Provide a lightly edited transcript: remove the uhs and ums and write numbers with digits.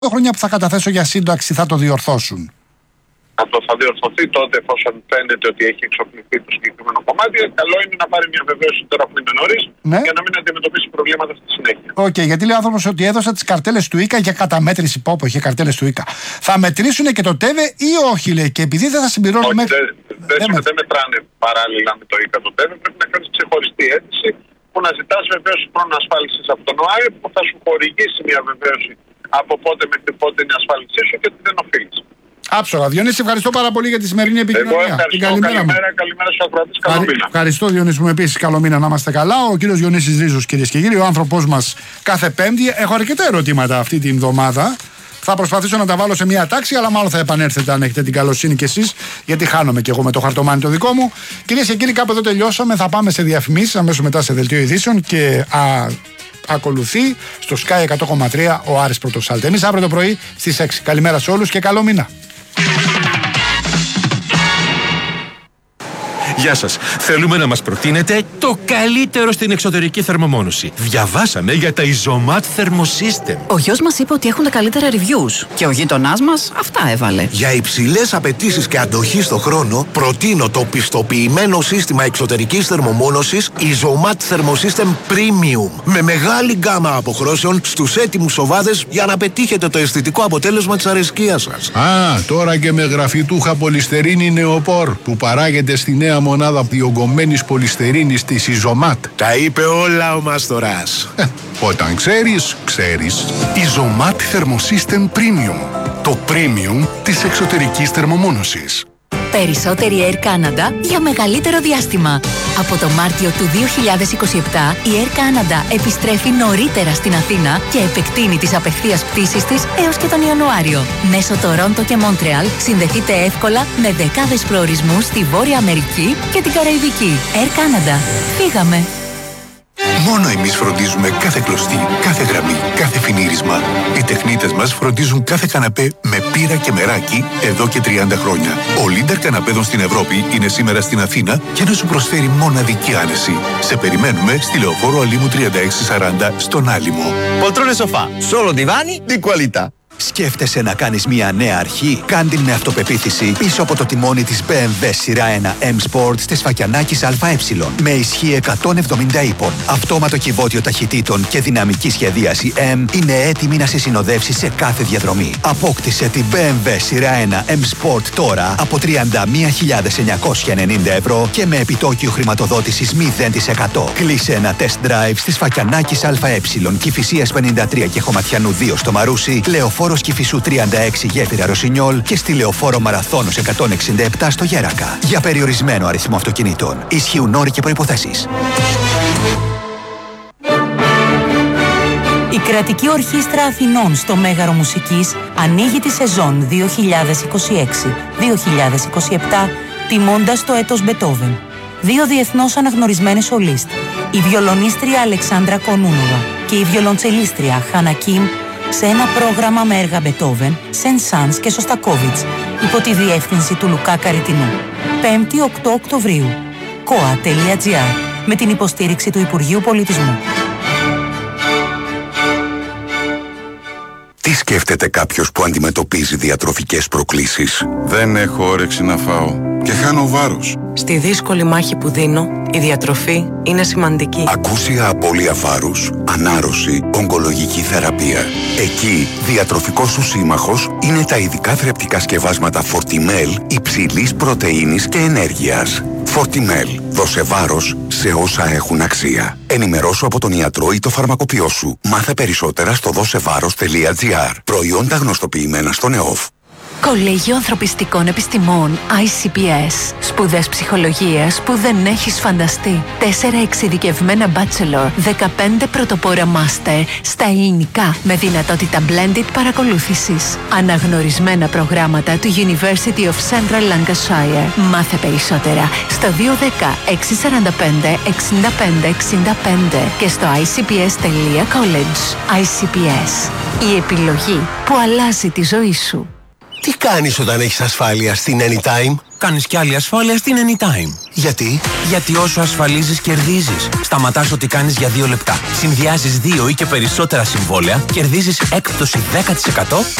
χρόνια που θα καταθέσω για σύνταξη θα το διορθώσουν. Αυτό θα διορθωθεί τότε, εφόσον φαίνεται ότι έχει εξοπλιστεί το συγκεκριμένο κομμάτι. Καλό είναι να πάρει μια βεβαίωση τώρα που είναι νωρίς, ναι, για να μην αντιμετωπίσει προβλήματα στη συνέχεια. Γιατί λέει ο άνθρωπος ότι έδωσα τις καρτέλες του ΙΚΑ για καταμέτρηση. Πόπο, είχε καρτέλες του ΙΚΑ. Θα μετρήσουν και το ΤΕΒΕ ή όχι, λέει, και επειδή δεν θα συμπληρώνουν μέχρι. Δεν μετράνε παράλληλα με το ΙΚΑ το ΤΕΒΕ. Πρέπει να κάνεις ξεχωριστή αίτηση που να ζητάς βεβαίωση χρόνου ασφάλισης από τον ΟΑΕ, που θα σου χορηγήσει μια βεβαίωση από πότε μέχρι πότε είναι η ασφάλισή σου και τι δεν οφείλεις. Άψογα. Διονύση, ευχαριστώ πάρα πολύ για τη σημερινή επικοινωνία. Καλημέρα στους ακροατές. Καλό μήνα. Ευχαριστώ, Διονύση μου, επίσης. Καλό μήνα, να είμαστε καλά. Ο κύριος Διονύσης Ρίζος, κυρίες και κύριοι, ο άνθρωπός μας κάθε Πέμπτη. Έχω αρκετά ερωτήματα αυτή την εβδομάδα. Θα προσπαθήσω να τα βάλω σε μια τάξη, αλλά μάλλον θα επανέλθετε αν έχετε την καλοσύνη κι εσείς, γιατί χάνομαι κι εγώ με το χαρτομάνι το δικό μου. Κυρίες και κύριοι, κάπου εδώ τελειώσαμε. Θα πάμε σε διαφημίσεις, αμέσως μετά σε δελτίο ειδήσεων και ακολουθεί στο Sky 100,3 ο Άρης Πρωτοσάλτη. Εμείς αύριο το πρωί στις 6. Καλημέρα σε όλους και καλό μήνα. Γεια σας. Θέλουμε να μας προτείνετε το καλύτερο στην εξωτερική θερμομόνωση. Διαβάσαμε για τα Isomat Thermosystem. Ο γιος μας είπε ότι έχουν τα καλύτερα reviews και ο γείτονάς μας αυτά έβαλε. Για υψηλές απαιτήσεις και αντοχή στο χρόνο, προτείνω το πιστοποιημένο σύστημα εξωτερικής θερμομόνωσης Isomat Thermosystem Premium. Με μεγάλη γκάμα αποχρώσεων στους έτοιμους σοβάδες για να πετύχετε το αισθητικό αποτέλεσμα της αρεσκίας σας. Τώρα και με γραφιτούχα πολυστερίνη νεοπόρ που παράγεται στη νέα μονάδα διογκωμένης πολυστερίνης της Isomat. Τα είπε όλα ο Μάστορας. Όταν ξέρεις, ξέρεις. Isomat Thermosystem Premium. Το premium της εξωτερικής θερμομόνωσης. Περισσότερη Air Canada για μεγαλύτερο διάστημα. Από το Μάρτιο του 2027 η Air Canada επιστρέφει νωρίτερα στην Αθήνα και επεκτείνει τις απευθείας πτήσεις της έως και τον Ιανουάριο. Μέσω Τορόντο και Μόντρεαλ συνδεθείτε εύκολα με δεκάδες προορισμούς στη Βόρεια Αμερική και την Καραϊβική. Air Canada. Φύγαμε! Μόνο εμείς φροντίζουμε κάθε κλωστή, κάθε γραμμή, κάθε φινίρισμα. Οι τεχνίτες μας φροντίζουν κάθε καναπέ με πύρα και μεράκι εδώ και 30 χρόνια. Ο Λίντερ καναπέδων στην Ευρώπη είναι σήμερα στην Αθήνα και να σου προσφέρει μοναδική άνεση. Σε περιμένουμε στη Λεωφόρο Αλήμου 3640 στον Άλυμο. Poltrone sofà, solo divani di qualità. Σκέφτεσαι να κάνεις μια νέα αρχή? Κάν' με αυτοπεποίθηση πίσω από το τιμόνι της BMW σειρά 1 M Sport της Σφακιανάκης ΑΕ. Με ισχύ 170 ύπων, αυτόματο κυβότιο ταχυτήτων και δυναμική σχεδίαση M είναι έτοιμη να σε συνοδεύσει σε κάθε διαδρομή. Απόκτησε την BMW σειρά 1 M Sport τώρα από 31.990 ευρώ και με επιτόκιο χρηματοδότησης 0%. Κλείσε ένα test drive στη Σφακιανάκης ΑΕ, Κηφισίας 53 και Χωματιανού 2 στο Μαρούσι, Λεωφόρος Κηφισού 36 Γέφυρα Ρωσινιόλ και στη Λεωφόρο Μαραθώνος 167 στο Γέρακα. Για περιορισμένο αριθμό αυτοκινήτων. Ισχύουν όροι και προϋποθέσεις. Η Κρατική Ορχήστρα Αθηνών στο Μέγαρο Μουσικής ανοίγει τη σεζόν 2026-2027 τιμώντας το έτος Μπετόβεν. 2 διεθνώς αναγνωρισμένες σολίστ, η βιολονίστρια Αλεξάνδρα Κονούνοβα και η βιολοντσελίστρια Χάνα Κιμ, σε ένα πρόγραμμα με έργα Μπετόβεν, Σεν-Σανς και Σωστακόβιτς υπό τη διεύθυνση του Λουκά Καριτινού. 5η 8 Οκτωβρίου. koa.gr με την υποστήριξη του Υπουργείου Πολιτισμού. Τι σκέφτεται κάποιος που αντιμετωπίζει διατροφικές προκλήσεις? Δεν έχω όρεξη να φάω και χάνω βάρος. Στη δύσκολη μάχη που δίνω, η διατροφή είναι σημαντική. Ακούσια απώλεια βάρους, ανάρρωση, ογκολογική θεραπεία. Εκεί, διατροφικός σου σύμμαχος είναι τα ειδικά θρεπτικά σκευάσματα Fortimel υψηλής πρωτεΐνης και ενέργειας. Fortimel. Δώσε βάρος σε όσα έχουν αξία. Ενημερώσου από τον ιατρό ή το φαρμακοποιό σου. Μάθε περισσότερα στο δώσεβάρος.gr. Προϊόντα γνωστοποιημένα στον ΕΟΦ. Κολέγιο Ανθρωπιστικών Επιστημών ICPS. Σπουδές ψυχολογίας που δεν έχεις φανταστεί. 4 εξειδικευμένα bachelor, 15 πρωτοπόρα master στα ελληνικά με δυνατότητα blended παρακολούθησης. Αναγνωρισμένα προγράμματα του University of Central Lancashire. Μάθε περισσότερα στο 210-645-6565 και στο icps.college. ICPS. Η επιλογή που αλλάζει τη ζωή σου. Τι κάνεις όταν έχεις ασφάλεια στην Anytime? Κάνεις κι άλλη ασφάλεια στην Anytime. Γιατί? Γιατί όσο ασφαλίζεις κερδίζεις. Σταματάς ό,τι κάνεις για 2 λεπτά. Συνδυάζεις 2 ή και περισσότερα συμβόλαια, κερδίζεις έκπτωση 10%